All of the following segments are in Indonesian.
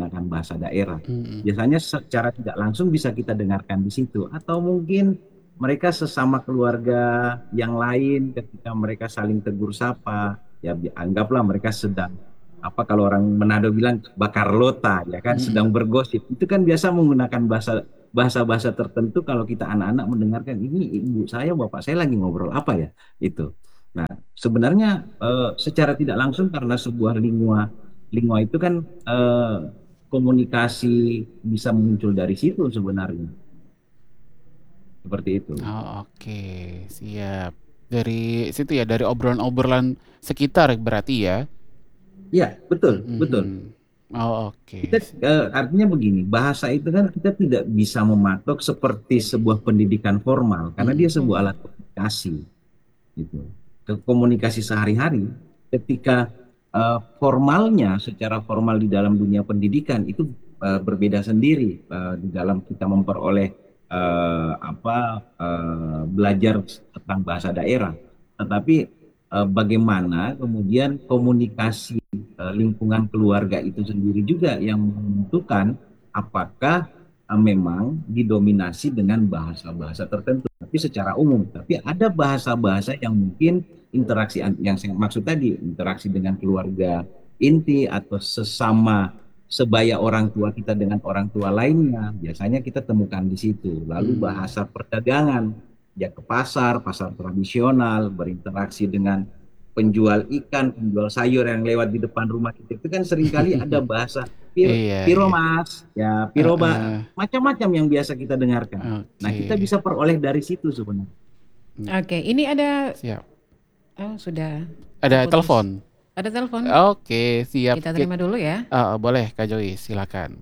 menggunakan bahasa daerah. Mm-mm. Biasanya secara tidak langsung bisa kita dengarkan di situ, atau mungkin mereka sesama keluarga yang lain ketika mereka saling tegur sapa, ya anggaplah mereka sedang apa kalau orang Manado bilang bakar lota, ya kan, Mm-mm. sedang bergosip. Itu kan biasa menggunakan bahasa-bahasa tertentu kalau kita anak-anak mendengarkan ini ibu saya, bapak saya lagi ngobrol apa ya itu. Nah, sebenarnya secara tidak langsung karena sebuah lingua lingua itu kan komunikasi bisa muncul dari situ sebenarnya. Seperti itu. Oh, oke, siap. Dari situ ya, dari obrolan-obrolan sekitar berarti ya. Iya, betul, betul. Mhm. Oh, oke. Kita artinya begini, bahasa itu kan kita tidak bisa mematok seperti sebuah pendidikan formal karena dia Mhm. sebuah alat komunikasi gitu. Komunikasi sehari-hari ketika formalnya secara formal di dalam dunia pendidikan itu berbeda sendiri di dalam kita memperoleh belajar tentang bahasa daerah. Tetapi bagaimana kemudian komunikasi lingkungan keluarga itu sendiri juga yang menentukan apakah memang didominasi dengan bahasa-bahasa tertentu, tapi secara umum. Tapi ada bahasa-bahasa yang mungkin interaksi yang saya maksud tadi, interaksi dengan keluarga inti atau sesama sebaya orang tua kita dengan orang tua lainnya, biasanya kita temukan di situ. Lalu Mmm. bahasa perdagangan, ya ke pasar, pasar tradisional, berinteraksi dengan penjual ikan, penjual sayur yang lewat di depan rumah kita. Itu kan seringkali ada bahasa Iya, piro iya. mas, ya piro Heeh. macam-macam yang biasa kita dengarkan. Nah, kita Oke. bisa peroleh dari situ sebenarnya. Mmm, Oke, ini ada siap. sudah Ada terputus. telepon? Ada telepon, Oke, siap. kita terima dulu ya. Boleh Kak Joy, silakan.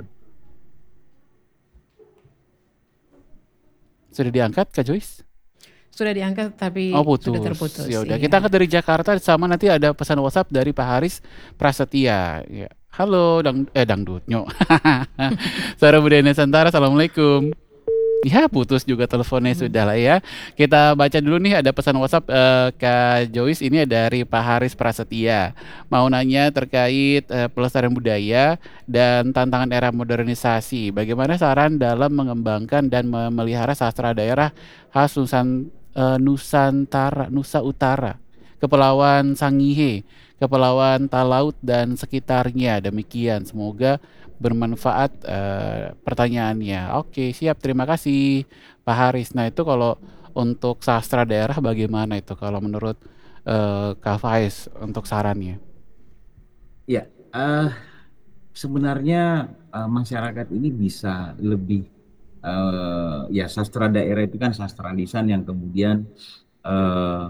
Sudah diangkat Kak Joyce? Sudah diangkat Oh, tapi sudah putus. Ya terputus. udah, kita angkat Iya. dari Jakarta sama nanti ada pesan WhatsApp dari Pak Haris Prasetya. Ya. Halo, dangdut, nyok. Suara Budaya Nusantara, Assalamualaikum. Ya, putus juga teleponnya Hmm. sudah lah ya. Kita baca dulu nih ada pesan WhatsApp Kak Joyce ini dari Pak Haris Prasetya. Mau nanya terkait pelestarian budaya dan tantangan era modernisasi. Bagaimana saran dalam mengembangkan dan memelihara sastra daerah khas Nusantara, Nusa Utara, Kepulauan Sangihe, Kepulauan Talaut dan sekitarnya. Demikian, semoga bermanfaat pertanyaannya. Oke, siap. Terima kasih, Pak Haris. Nah, itu kalau untuk sastra daerah bagaimana itu kalau menurut Kak Faiz untuk sarannya? Ya, sebenarnya masyarakat ini bisa lebih ya sastra daerah itu kan sastra lisan yang kemudian eh,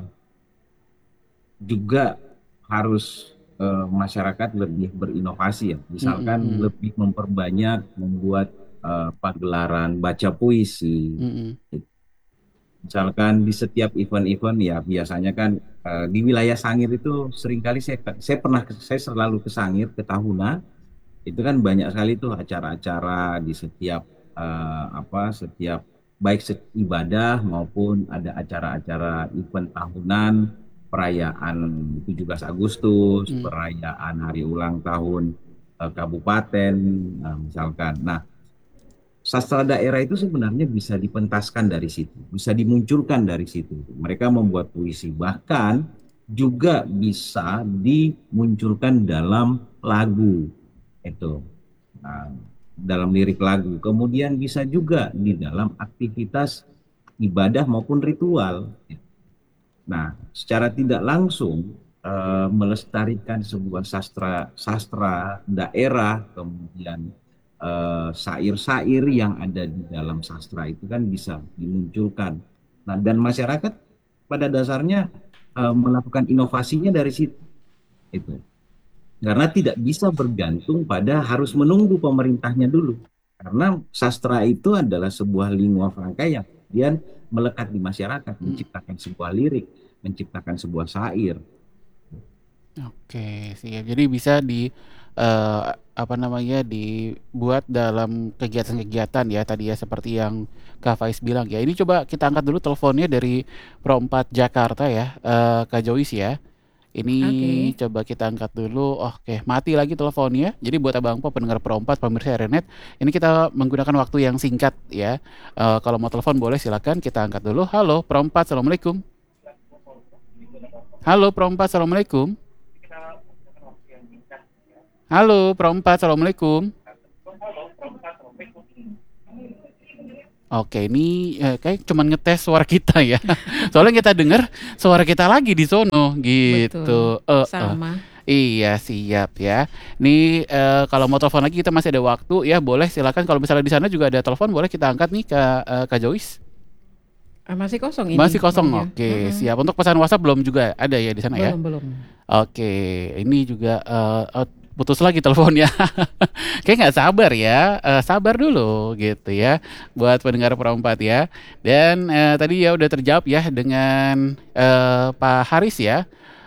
juga harus masyarakat lebih berinovasi ya. Mm-mm, Misalkan mm-mm, lebih memperbanyak membuat pagelaran baca puisi. mm-mm, Misalkan di setiap event-event ya biasanya kan di wilayah Sangir itu seringkali saya selalu ke Sangir ke Tahuna itu kan banyak sekali tuh acara-acara di setiap setiap baik ibadah maupun ada acara-acara event tahunan, perayaan 17 Agustus, mm. perayaan hari ulang tahun kabupaten misalkan. Nah, sastra daerah itu sebenarnya bisa dipentaskan dari situ, bisa dimunculkan dari situ. Mereka membuat puisi, bahkan juga bisa dimunculkan dalam lagu itu. Nah, dalam lirik lagu. Kemudian bisa juga di dalam aktivitas ibadah maupun ritual. Nah, secara tidak langsung melestarikan sebuah sastra sastra daerah, kemudian syair-syair yang ada di dalam sastra itu kan bisa dimunculkan. Nah, dan masyarakat pada dasarnya melakukan inovasinya dari situ. Itu. Karena tidak bisa bergantung pada harus menunggu pemerintahnya dulu. Karena sastra itu adalah sebuah lingua franca yang kemudian melekat di masyarakat, Mm. menciptakan sebuah lirik, menciptakan sebuah syair. Oke, siap. Jadi bisa apa namanya, dibuat dalam kegiatan-kegiatan ya tadi ya seperti yang Kak Faiz bilang ya. Ini coba kita angkat dulu teleponnya dari Pro 4 Jakarta ya, Kak Joyce ya. Ini Oke. coba kita angkat dulu. Oke, mati lagi teleponnya. Jadi buat Abang Po pendengar Perompat pemirsa Renet, ini kita menggunakan waktu yang singkat ya. Kalau mau telepon boleh silakan kita angkat dulu. Halo Perompat, Assalamualaikum. Halo Perompat, Assalamualaikum. Halo Perompat, Assalamualaikum. Oke, ini kayak cuman ngetes suara kita ya. Soalnya kita dengar suara kita lagi di sono gitu. Betul. Sama. Iya, siap ya. Nih kalau mau telepon lagi kita masih ada waktu ya, boleh silakan. Kalau misalnya di sana juga ada telepon, boleh kita angkat nih Kak Joyce. Masih kosong ini, Masih kosong. Bang Jo. Oke, siap. Untuk pesan WhatsApp belum juga ada ya di sana ya? Belum. Oke, ini juga putus lagi teleponnya. Kayak nggak sabar ya, sabar dulu gitu ya buat pendengar Perompat ya. Dan tadi ya udah terjawab ya dengan Pak Haris ya,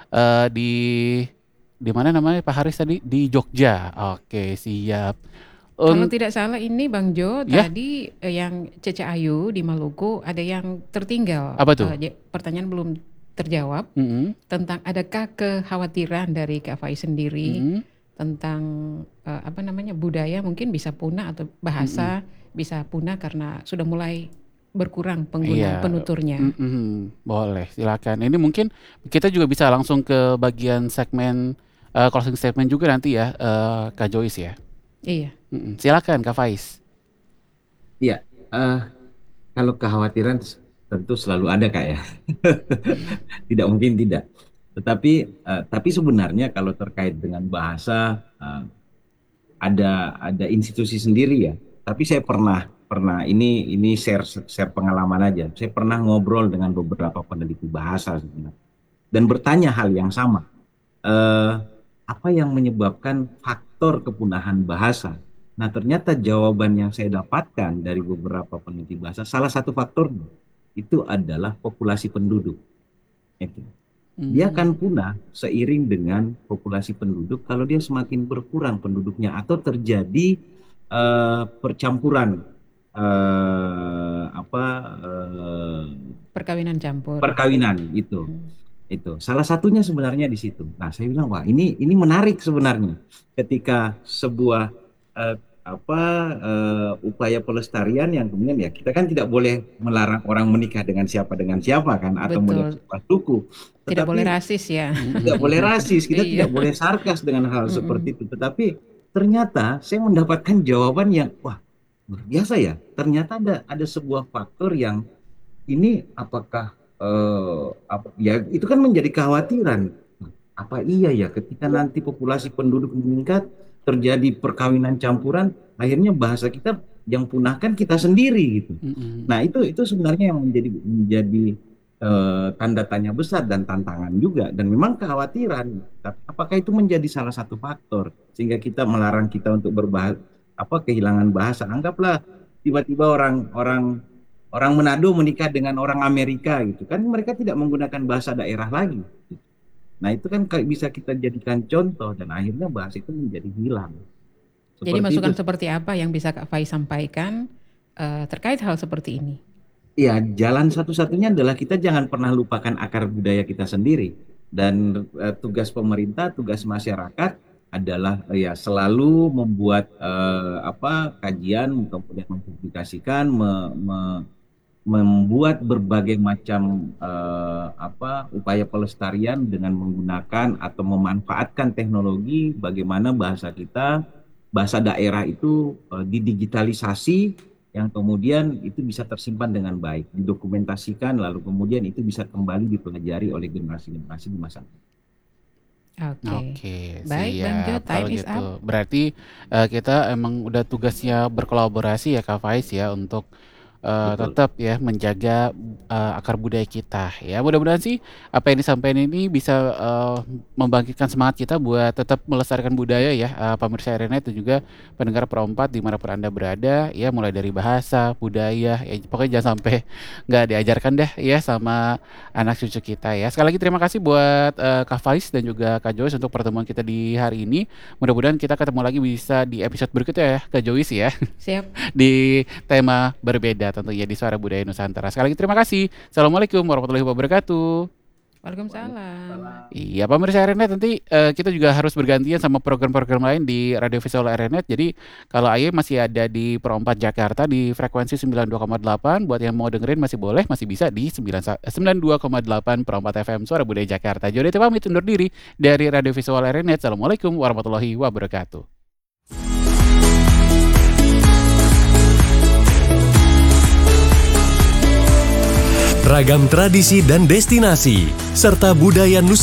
di mana namanya Pak Haris tadi? Di Jogja. Oke, siap. Kalau tidak salah ini Bang Jo, Ya, tadi yang Cece Ayu di Maluku ada yang tertinggal. apa tuh? Pertanyaan belum terjawab Mm-mm, tentang adakah kekhawatiran dari Kak Faiz sendiri mm-mm, tentang apa namanya budaya mungkin bisa punah atau mm-mm. bahasa bisa punah karena sudah mulai berkurang penggunaan Iya, penuturnya. boleh silakan. Ini mungkin kita juga bisa langsung ke bagian segmen closing statement juga nanti ya, Kak Joyce ya. Iya. Silakan Kak Faiz. Iya, kalau kekhawatiran tentu selalu ada Kak ya. Tidak mungkin tidak. Tapi sebenarnya kalau terkait dengan bahasa ada institusi sendiri ya. Tapi saya pernah ini share pengalaman aja. Saya pernah ngobrol dengan beberapa peneliti bahasa sebenarnya dan bertanya hal yang sama. Eh, Apa yang menyebabkan faktor kepunahan bahasa? Nah, ternyata jawaban yang saya dapatkan dari beberapa peneliti bahasa, salah satu faktornya itu adalah populasi penduduk. Itu. Dia Hmm, akan punah seiring dengan populasi penduduk kalau dia semakin berkurang penduduknya atau terjadi percampuran apa Perkawinan campur. perkawinan itu. Mm. Itu salah satunya sebenarnya di situ. Nah, saya bilang wah ini menarik sebenarnya ketika sebuah eh, upaya pelestarian yang kemudian ya kita kan tidak boleh melarang orang menikah dengan siapa kan atau model Betul. suku, Tidak boleh tetapi rasis ya. tidak boleh rasis, kita Iya. tidak boleh sarkas dengan hal seperti Mm-mm. itu. Tetapi ternyata saya mendapatkan jawaban yang wah luar biasa ya. Ternyata ada sebuah faktor yang ini apakah ya itu kan menjadi kekhawatiran. Apa iya ya ketika nanti populasi penduduk meningkat terjadi perkawinan campuran, akhirnya bahasa kita yang punah kan kita sendiri gitu. mm-mm. Nah, itu sebenarnya yang menjadi tanda tanya besar dan tantangan juga dan memang kekhawatiran. Tapi apakah itu menjadi salah satu faktor sehingga kita melarang kita untuk kehilangan bahasa? Anggaplah tiba-tiba orang Manado menikah dengan orang Amerika gitu kan mereka tidak menggunakan bahasa daerah lagi. Nah, itu kan bisa kita jadikan contoh dan akhirnya bahasa itu menjadi hilang. Jadi Seperti itu. masukan seperti apa yang bisa Kak Faiz sampaikan terkait hal seperti ini? Ya, jalan satu-satunya adalah kita jangan pernah lupakan akar budaya kita sendiri. Dan tugas pemerintah, tugas masyarakat adalah ya selalu membuat kajian, kemudian mempublikasikan, membuat berbagai macam upaya pelestarian dengan menggunakan atau memanfaatkan teknologi bagaimana bahasa daerah itu didigitalisasi yang kemudian itu bisa tersimpan dengan baik, didokumentasikan lalu kemudian itu bisa kembali dipelajari oleh generasi-generasi di masa depan. Oke, Baik Bang Jo, siap. Kalau time is gitu, up. berarti kita emang udah tugasnya berkolaborasi ya Kak Faiz ya untuk Betul. tetap ya menjaga akar budaya kita ya. Mudah-mudahan sih apa yang disampaikan ini bisa membangkitkan semangat kita buat tetap melestarikan budaya ya, pemirsa Arena itu juga pendengar Perompat dimanapun Anda berada ya, mulai dari bahasa, budaya, ya pokoknya jangan sampai nggak diajarkan deh ya sama anak cucu kita ya. Sekali lagi terima kasih buat Kak Faiz dan juga Kak Joyce untuk pertemuan kita di hari ini. Mudah-mudahan kita ketemu lagi bisa di episode berikutnya ya Kak Joyce ya. Siap. Di tema berbeda tentunya di Suara Budaya Nusantara. Sekali lagi terima kasih. Assalamualaikum warahmatullahi wabarakatuh. Waalaikumsalam. Iya, pemirsa RNet, nanti kita juga harus bergantian sama program-program lain di Radio Visual RNet. Jadi kalau Aye masih ada di Pro 4 Jakarta di frekuensi 92,8, buat yang mau dengerin masih boleh, masih bisa di 92,8 Pro 4 FM Suara Budaya Jakarta. Jadi pamit undur diri dari Radio Visual RNet. Assalamualaikum warahmatullahi wabarakatuh. Ragam tradisi dan destinasi serta budaya Nusantara